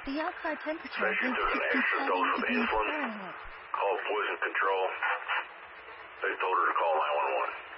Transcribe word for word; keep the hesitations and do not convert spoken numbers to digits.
The outside temperature Patient is took an extra sixty-seven dose of degrees insulin. Fahrenheit. Called poison control. They told her to call nine one one.